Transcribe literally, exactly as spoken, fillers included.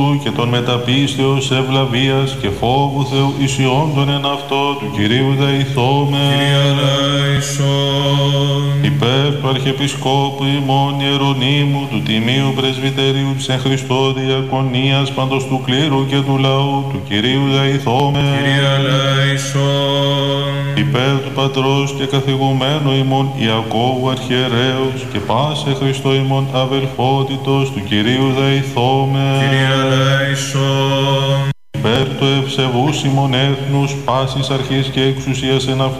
και των μεταπίστεως ευλαβίας και φόβου Θεού ισιόντων εν αυτό του Κυρίου δεηθώμε. Κύριε ελέησον. Υπέρ του Αρχιεπισκόπου ημών Ιερονύμου, του Τιμίου Πρεσβυτερίου της εν Χριστώ Διακονίας παντός του κλήρου και του λαού του Κυρίου δεηθώμε. Κύριε ελέησον. Υπέρ του Πατρός και καθηγουμένου ημών Ιακώβου Αρχιερέως και πάσε Χριστό ημών αδελφότητος του Κυρίου δεηθώμε. Κύριε ελέησον. Υπέρ του ευσεβούς ημών έθνους πάσης αρχής και εξουσίας εν αυτό